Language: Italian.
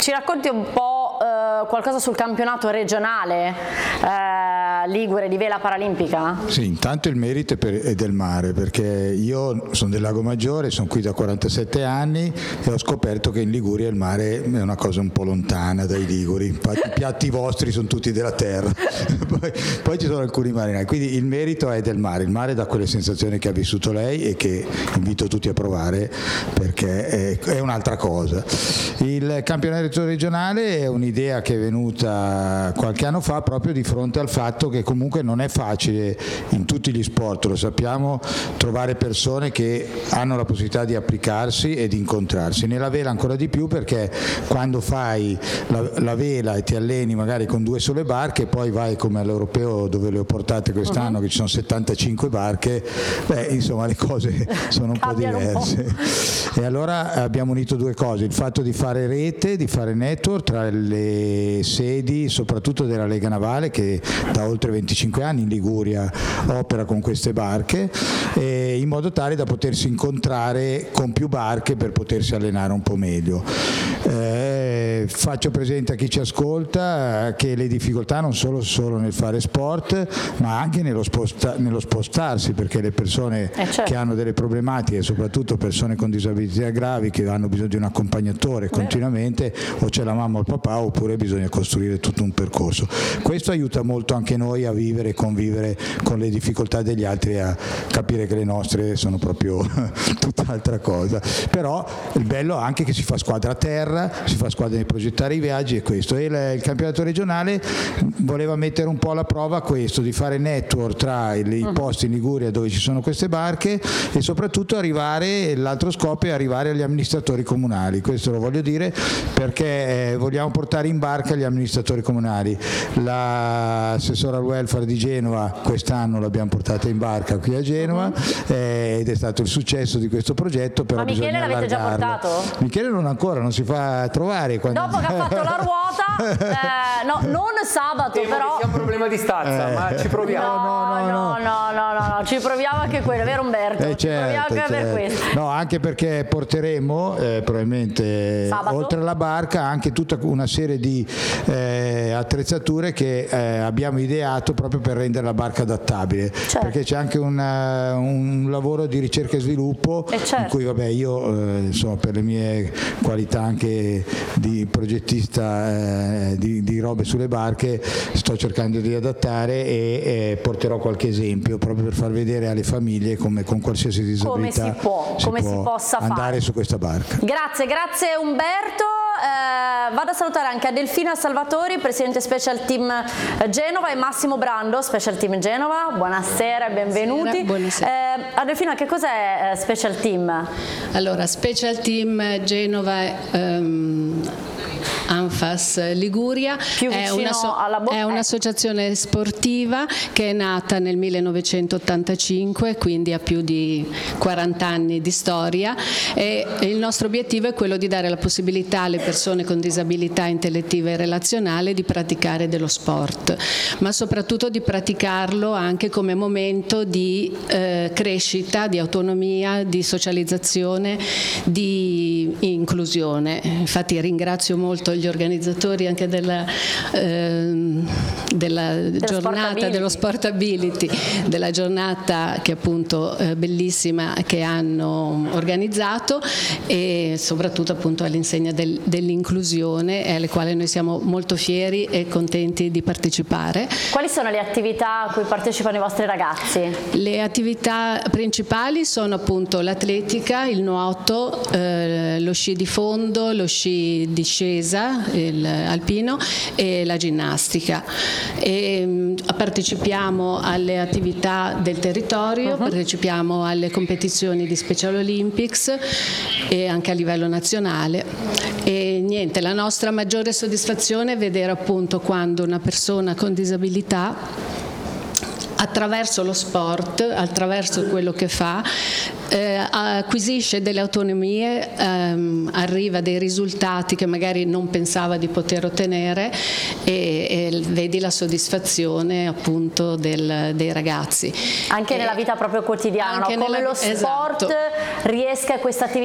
Ci racconti un po' qualcosa sul campionato regionale ligure di vela paralimpica? Sì, intanto il merito è del mare, perché io sono del Lago Maggiore, sono qui da 47 anni e ho scoperto che in Liguria il mare è una cosa un po' lontana dai liguri. I piatti vostri sono tutti della terra. poi ci sono alcuni marinai, quindi il merito è del mare. Il mare dà quelle sensazioni che ha vissuto lei e che invito tutti a provare, perché è un'altra cosa. Il campionato regionale è un'idea che è venuta qualche anno fa proprio di fronte al fatto che comunque non è facile in tutti gli sport, lo sappiamo, trovare persone che hanno la possibilità di applicarsi e di incontrarsi. Nella vela ancora di più, perché quando fai la vela e ti alleni magari con 2 sole barche, poi vai come all'Europeo dove le ho portate quest'anno, che ci sono 75 barche, insomma le cose sono un po' diverse. E allora abbiamo unito 2 cose: il fatto di fare rete, di fare network tra le sedi, soprattutto della Lega Navale, che da oltre 25 anni in Liguria opera con queste barche, in modo tale da potersi incontrare con più barche per potersi allenare un po' meglio. Faccio presente a chi ci ascolta che le difficoltà non solo nel fare sport, ma anche nello spostarsi, perché le persone che hanno delle problematiche, soprattutto persone con disabilità gravi che hanno bisogno di un accompagnatore continuamente, o c'è la mamma o il papà, oppure bisogna costruire tutto un percorso. Questo aiuta molto anche noi a vivere e convivere con le difficoltà degli altri e a capire che le nostre sono proprio tutt'altra cosa. Però il bello anche che si fa squadra a terra, si fa squadra nel progettare i viaggi, e questo. E il campionato regionale voleva mettere un po' alla prova questo, di fare network tra i posti in Liguria dove ci sono queste barche, e soprattutto l'altro scopo è arrivare agli amministratori comunali. Questo lo voglio dire perché vogliamo portare in barca gli amministratori comunali. L'assessore al welfare di Genova quest'anno l'abbiamo portata in barca qui a Genova, ed è stato il successo di questo progetto. Però ma Michele l'avete già portato? Michele non ancora, non si fa trovare. Dopo che ha fatto la ruota, no, non sabato, però. È un problema di stazza, ma ci proviamo. No, ci proviamo anche quello, vero Umberto? Ci proviamo anche per questo. No, anche perché porteremo probabilmente sabato, oltre alla barca anche tutta una serie di attrezzature che abbiamo ideato proprio per rendere la barca adattabile, perché c'è anche un lavoro di ricerca e sviluppo in cui io insomma, per le mie qualità anche di progettista di robe sulle barche, sto cercando di adattare e porterò qualche esempio proprio per far vedere alle famiglie come con qualsiasi disabilità come si possa andare fare su questa barca. Grazie Umberto. Vado a salutare anche Adelfina Salvatori, presidente Special Team Genova, e Massimo Brando, Special Team Genova. Buonasera e benvenuti. Buonasera. Adelfina, che cos'è Special Team? Allora, Special Team Genova Anfas Liguria è un'associazione sportiva che è nata nel 1985, quindi ha più di 40 anni di storia, e il nostro obiettivo è quello di dare la possibilità alle persone con disabilità intellettiva e relazionale di praticare dello sport, ma soprattutto di praticarlo anche come momento di crescita, di autonomia, di socializzazione, di inclusione. Infatti ringrazio molto gli organizzatori anche della giornata dello Sportability, della giornata che appunto bellissima che hanno organizzato, e soprattutto appunto all'insegna dell'inclusione, alle quali noi siamo molto fieri e contenti di partecipare. Quali sono le attività a cui partecipano i vostri ragazzi? Le attività principali sono appunto l'atletica, il nuoto, lo sci di fondo, lo sci discesa, alpino, e la ginnastica. Partecipiamo alle attività del territorio, partecipiamo alle competizioni di Special Olympics e anche a livello nazionale. E niente, la nostra maggiore soddisfazione è vedere appunto quando una persona con disabilità attraverso lo sport, attraverso quello che fa, acquisisce delle autonomie, arriva a dei risultati che magari non pensava di poter ottenere, e vedi la soddisfazione appunto dei ragazzi. Anche nella vita proprio quotidiana, no? Come lo sport riesca a questa attività